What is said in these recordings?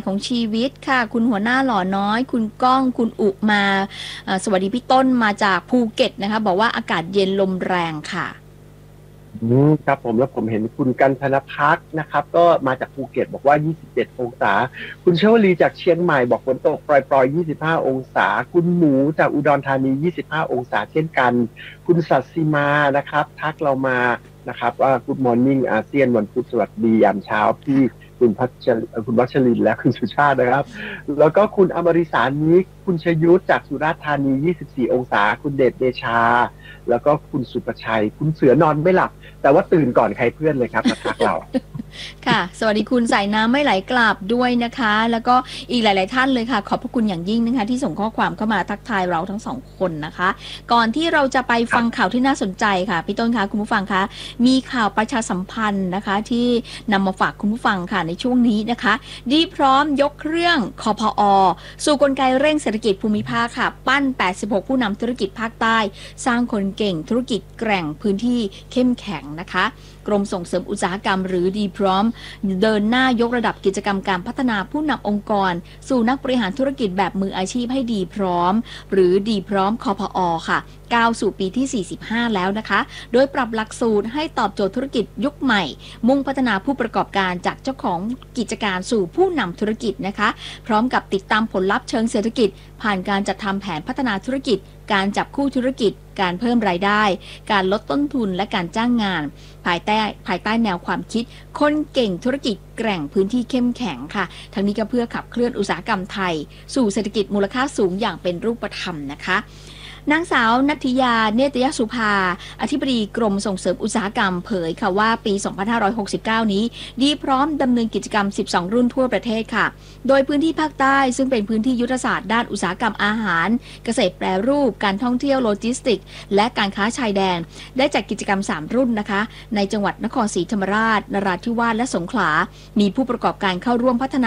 ของชีวิตค่ะคุณหัวหน้าหล่อน้อยคุณก้องคุณอุมาสวัสดีพี่ต้นมาจากภูเก็ตนะคะบอกว่าอากาศเย็นลมแรงค่ะครับผมแล้วผมเห็นคุณกันธนภักนะครับก็มาจากภูเก็ตบอกว่า27องศาคุณเชวลีจากเชียงใหม่บอกฝนตกปล่อยๆ25องศาคุณหมูจากอุดรธานี25องศาเช่นกันคุณสัตย์สีมานะครับทักเรามานะครับว่า Good Morning อาเซียนวันพุธสวัสดียามเช้าพี่คุณวัชรินทร์และคุณสุชาตินะครับแล้วก็คุณอมริสานิกคุณชยุทธจากสุราษฎร์ธานี24องศาคุณเดชเดชาแล้วก็คุณสุประชัยคุณเสือนอนไม่หลับแต่ว่าตื่นก่อนใครเพื่อนเลยครับมาทักเราค่ะสวัสดีคุณสายน้ำไม่ไหลกลับด้วยนะคะแล้วก็อีกหลายๆท่านเลยค่ะขอบพระคุณอย่างยิ่งนะคะที่ส่งข้อความเข้ามาทักทายเราทั้งสองคนนะคะก่อนที่เราจะไปฟังข่าวที่น่าสนใจค่ะพี่ต้นคะคุณผู้ฟังคะมีข่าวประชาสัมพันธ์นะคะที่นำมาฝากคุณผู้ฟังค่ะในช่วงนี้นะคะดีพร้อมยกเครื่องคพอสู่กลไกเร่งเศรษฐกิจภูมิภาคค่ะปั้น86ผู้นำธุรกิจภาคใต้สร้างคนเก่งธุรกิจแกร่งพื้นที่เข้มแข็งนะคะกรมส่งเสริมอุตสาหกรรมหรือดีพร้อมเดินหน้ายกระดับกิจกรรมการพัฒนาผู้นำองค์กรสู่นักบริหารธุรกิจแบบมืออาชีพให้ดีพร้อมหรือดีพร้อมคพอค่ะก้าวสู่ปีที่45แล้วนะคะโดยปรับหลักสูตรให้ตอบโจทย์ธุรกิจยุคใหม่มุ่งพัฒนาผู้ประกอบการจากเจ้าของกิจการสู่ผู้นำธุรกิจนะคะพร้อมกับติดตามผลลัพธ์เชิงเศรษฐกิจผ่านการจัดทำแผนพัฒนาธุรกิจการจับคู่ธุรกิจการเพิ่มรายได้การลดต้นทุนและการจ้างงานภายใต้แนวความคิดคนเก่งธุรกิจแกร่งพื้นที่เข้มแข็งค่ะทั้งนี้ก็เพื่อขับเคลื่อนอุตสาหกรรมไทยสู่เศรษฐกิจมูลค่าสูงอย่างเป็นรูปธรรมนะคะนางสาวนัทธิยาเนตยสุภาอธิบดีกรมส่งเสริมอุตสาหกรรมเผยค่ะว่าปี 2569 นี้ดีพร้อมดำเนินกิจกรรม 12 รุ่นทั่วประเทศค่ะโดยพื้นที่ภาคใต้ซึ่งเป็นพื้นที่ยุทธศาสตร์ด้านอุตสาหกรรมอาหารเกษตรแปรรูปการท่องเที่ยวโลจิสติกส์และการค้าชายแดนได้จัดกิจกรรม 3 รุ่นนะคะในจังหวัดนครศรีธรรมราชนราธิวาสและสงขลามีผู้ประกอบการเข้าร่วมพัฒนา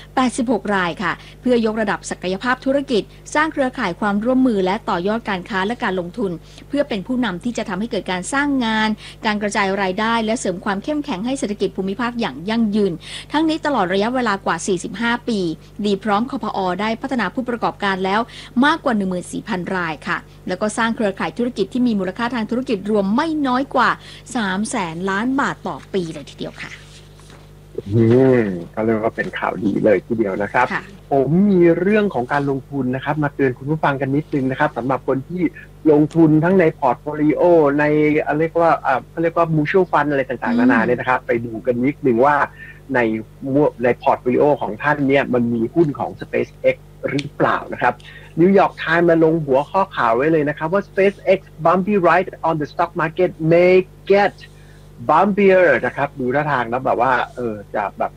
86 รายค่ะเพื่อยกระดับศักยภาพธุรกิจสร้างเครือข่ายความร่วมมือและต่อยอดการค้าและการลงทุนเพื่อเป็นผู้นำที่จะทำให้เกิดการสร้างงานการกระจายรายได้และเสริมความเข้มแข็งให้เศรษฐกิจภูมิภาคอย่างยั่งยืนทั้งนี้ตลอดระยะเวลากว่า 45 ปีดีพร้อมคพอได้พัฒนาผู้ประกอบการแล้วมากกว่า 14,000 รายค่ะแล้วก็สร้างเครือข่ายธุรกิจที่มีมูลค่าทางธุรกิจรวมไม่น้อยกว่า 300,000 ล้านบาทต่อปีเลยทีเดียวค่ะก็เรียกว่าเป็นข่าวดีเลยทีเดียวนะครับผมมีเรื่องของการลงทุนนะครับมาเตือนคุณผู้ฟังกันนิดนึงนะครับสำหรับคนที่ลงทุนทั้งในพอร์ตโฟลิโอในเรียกว่า mutual fund อะไรต่างๆนานาเนี่ยนะครับไปดูกันนิดนึงว่าในพอร์ตโฟลิโอของท่านเนี่ยมันมีหุ้นของ SpaceX หรือเปล่านะครับ New York Times มาลงหัวข้อข่าวไว้เลยนะครับว่า SpaceX bumpy ride on the stock market may get bumpier นะครับดูท่าทางแล้วแบบว่าจะแบบ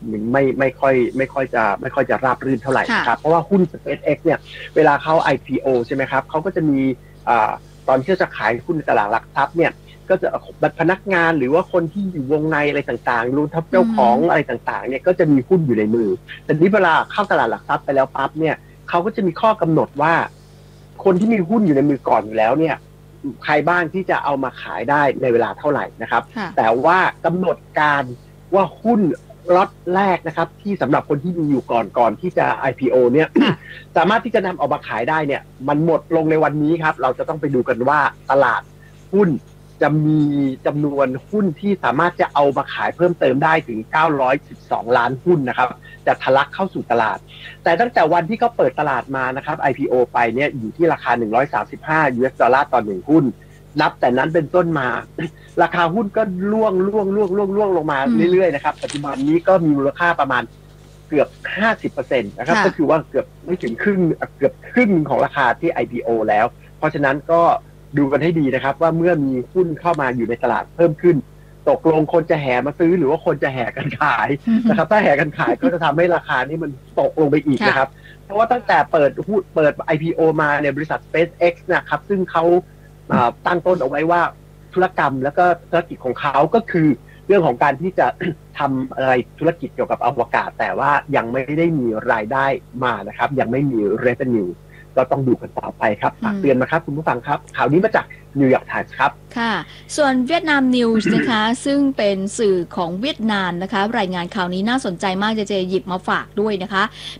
ไม่ค่อยจะราบรื่นเท่าไหร่ครับเพราะว่าหุ้น SpaceX เนี่ยเวลาเขา IPO ใช่ไหมครับเขาก็จะมีตอนที่จะขายหุ้นในตลาดหลักทรัพย์เนี่ยก็จะพนักงานหรือว่าคนที่อยู่วงในอะไรต่างๆรวมทั้งเจ้าของอะไรต่างๆเนี่ยก็จะมีหุ้นอยู่ในมือแต่นี้เวลาเข้าตลาดหลักทรัพย์ไปแล้วปั๊บเนี่ยเขาก็จะมีข้อกำหนดว่าคนที่มีหุ้นอยู่ในมือก่อนอยู่แล้วเนี่ยใครบ้างที่จะเอามาขายได้ในเวลาเท่าไหร่นะครับแต่ว่ากำหนดการว่าหุ้นล็อตแรกนะครับที่สำหรับคนที่มีอยู่ก่อนที่จะ IPO เนี่ย สามารถที่จะนำออกมาขายได้เนี่ยมันหมดลงในวันนี้ครับเราจะต้องไปดูกันว่าตลาดหุ้นจะมีจำนวนหุ้นที่สามารถจะเอามาขายเพิ่มเติมได้ถึง912ล้านหุ้นนะครับจะทะลักเข้าสู่ตลาดแต่ตั้งแต่วันที่เขาเปิดตลาดมานะครับ IPO ไปเนี่ยอยู่ที่ราคา$135ต่อ1หุ้นนับแต่นั้นเป็นต้นมาราคาหุ้นก็ล่วงลงมาเรื่อยๆนะครับปัจจุบันนี้ก็มีมูลค่าประมาณเกือบ 50% นะครับก็คือว่าเกือบไม่ถึงครึ่งเกือบครึ่งของราคาที่ IPO แล้วเพราะฉะนั้นก็ดูกันให้ดีนะครับว่าเมื่อมีหุ้นเข้ามาอยู่ในตลาดเพิ่มขึ้นตกลงคนจะแห่มาซื้อหรือว่าคนจะแห่กันขายนะครับถ้าแห่กันขายก็จะทำให้ราคานี้มันตกลงไปอีกนะครับเพราะว่าตั้งแต่เปิด IPO มาเนี่ยบริษัท SpaceX นะครับซึ่งเขาตั้งต้นเอาไว้ว่าธุรกรรมแล้วก็ธุรกิจของเขาก็คือเรื่องของการที่จะทำอะไรธุรกิจเกี่ยวกับอวกาศแต่ว่ายังไม่ได้มีรายได้มานะครับยังไม่มี revenue ก็ต้องดูกันต่อไปครับฝากเตือนมาครับคุณผู้ฟังครับข่าวนี้มาจากนิวยอร์กไทมส์ครับค่ะส่วนเวียดนามนิวส์นะคะซึ่งเป็นสื่อของเวียดนามนะคะรายงานข่าวนี้น่าสนใจมากเจหยิบมาฝากด้วยนะคะ